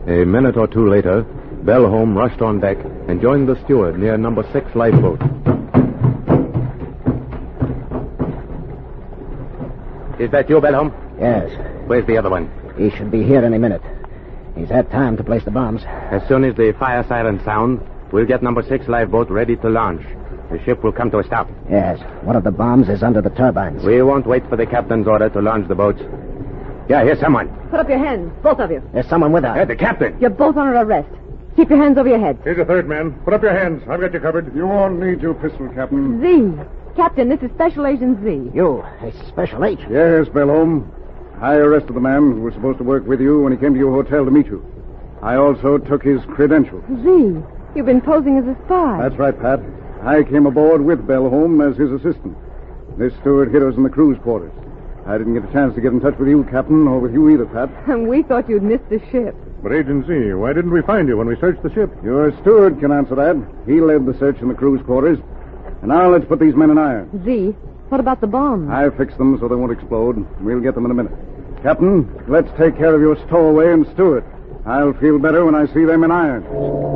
A minute or two later, Bellholm rushed on deck and joined the steward near number 6 lifeboat. Is that you, Bellholm? Yes. Where's the other one? He should be here any minute. He's had time to place the bombs. As soon as the fire siren sound, we'll get number 6 lifeboat ready to launch. The ship will come to a stop. Yes. One of the bombs is under the turbines. We won't wait for the captain's order to launch the boats. Yeah, here's someone. Put up your hands, both of you. There's someone with us. Hey, the captain. You're both under arrest. Keep your hands over your heads. Here's a third man. Put up your hands. I've got you covered. You won't need your pistol, Captain. Z. Captain, this is Special Agent Z. You, a special agent? Yes, Bellholm. I arrested the man who was supposed to work with you when he came to your hotel to meet you. I also took his credentials. Z, you've been posing as a spy. That's right, Pat. I came aboard with Bellholm as his assistant. This steward hid us in the crew's quarters. I didn't get a chance to get in touch with you, Captain, or with you either, Pat. And we thought you'd missed the ship. But, Agent Z, why didn't we find you when we searched the ship? Your steward can answer that. He led the search in the crew's quarters. And now let's put these men in irons. Z, what about the bombs? I fixed them so they won't explode. We'll get them in a minute. Captain, let's take care of your stowaway and steward. I'll feel better when I see them in irons.